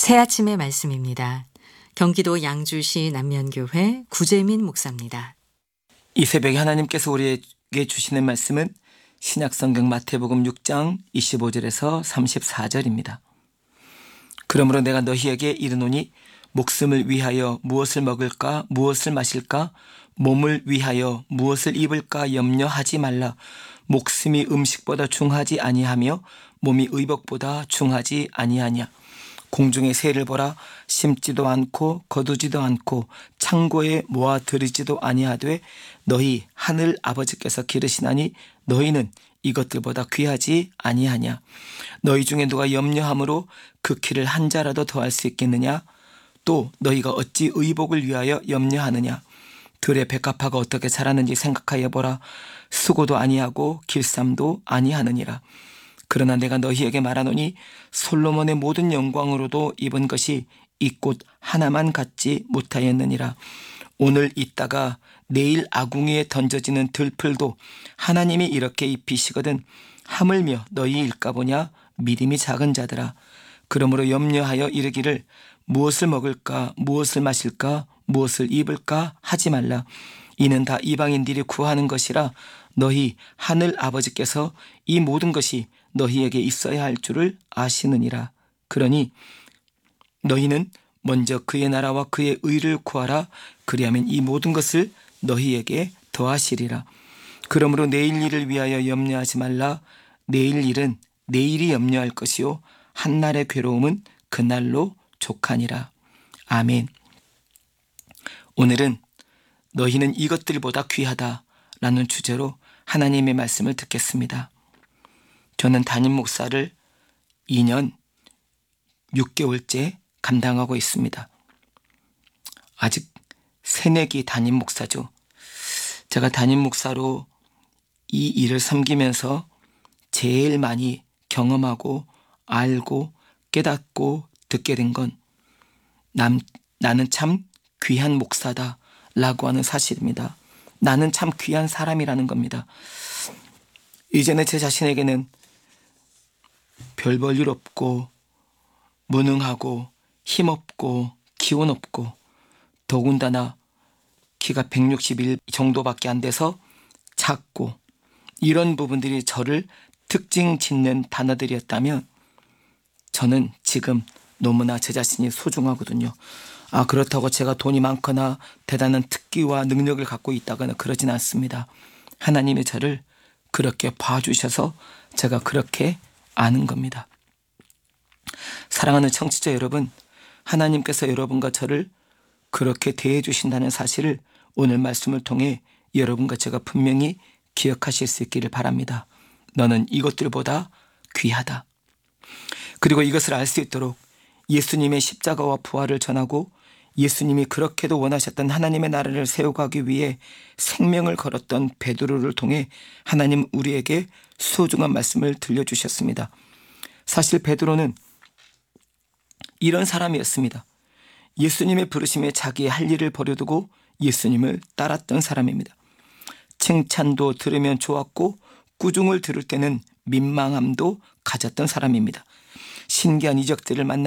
새 아침의 말씀입니다. 경기도 양주시 남면교회 구재민 목사입니다. 이 새벽에 하나님께서 우리에게 주시는 말씀은 신약성경 마태복음 6장 25절에서 34절입니다. 그러므로 내가 너희에게 이르노니 목숨을 위하여 무엇을 먹을까 무엇을 마실까 몸을 위하여 무엇을 입을까 염려하지 말라. 목숨이 음식보다 중하지 아니하며 몸이 의복보다 중하지 아니하냐. 공중의 새를 보라. 심지도 않고 거두지도 않고 창고에 모아들이지도 아니하되 너희 하늘 아버지께서 기르시나니 너희는 이것들보다 귀하지 아니하냐. 너희 중에 누가 염려함으로 그 키를 한 자라도 더할 수 있겠느냐. 또 너희가 어찌 의복을 위하여 염려하느냐. 들의 백합화가 어떻게 자라는지 생각하여 보라. 수고도 아니하고 길쌈도 아니하느니라. 그러나 내가 너희에게 말하노니 솔로몬의 모든 영광으로도 입은 것이 이 꽃 하나만 갖지 못하였느니라. 오늘 있다가 내일 아궁이에 던져지는 들풀도 하나님이 이렇게 입히시거든 하물며 너희 일까보냐. 미림이 작은 자들아. 그러므로 염려하여 이르기를 무엇을 먹을까 무엇을 마실까 무엇을 입을까 하지 말라. 이는 다 이방인들이 구하는 것이라. 너희 하늘 아버지께서 이 모든 것이 너희에게 있어야 할 줄을 아시느니라. 그러니 너희는 먼저 그의 나라와 그의 의를 구하라. 그리하면 이 모든 것을 너희에게 더하시리라. 그러므로 내일 일을 위하여 염려하지 말라. 내일 일은 내일이 염려할 것이요 한날의 괴로움은 그날로 족하니라. 아멘. 오늘은 너희는 이것들보다 귀하다라는 주제로 하나님의 말씀을 듣겠습니다. 저는 담임 목사를 2년 6개월째 감당하고 있습니다. 아직 새내기 담임 목사죠. 제가 담임 목사로 이 일을 섬기면서 제일 많이 경험하고 알고 깨닫고 듣게 된 건 나는 참 귀한 목사다라고 하는 사실입니다. 나는 참 귀한 사람이라는 겁니다. 이제는 제 자신에게는 별 볼 일 없고 무능하고 힘없고 기운 없고 더군다나 키가 161 정도밖에 안 돼서 작고 이런 부분들이 저를 특징 짓는 단어들이었다면 저는 지금 너무나 제 자신이 소중하거든요. 그렇다고 제가 돈이 많거나 대단한 특기와 능력을 갖고 있다거나 그러진 않습니다. 하나님이 저를 그렇게 봐주셔서 제가 그렇게 아는 겁니다. 사랑하는 청취자 여러분, 하나님께서 여러분과 저를 그렇게 대해 주신다는 사실을 오늘 말씀을 통해 여러분과 제가 분명히 기억하실 수 있기를 바랍니다. 너는 이것들보다 귀하다. 그리고 이것을 알 수 있도록 예수님의 십자가와 부활을 전하고 예수님이 그렇게도 원하셨던 하나님의 나라를 세워가기 위해 생명을 걸었던 베드로를 통해 하나님 우리에게 소중한 말씀을 들려주셨습니다. 사실 베드로는 이런 사람이었습니다. 예수님의 부르심에 자기의 할 일을 버려두고 예수님을 따랐던 사람입니다. 칭찬도 들으면 좋았고 꾸중을 들을 때는 민망함도 가졌던 사람입니다. 신기한 이적들을 만나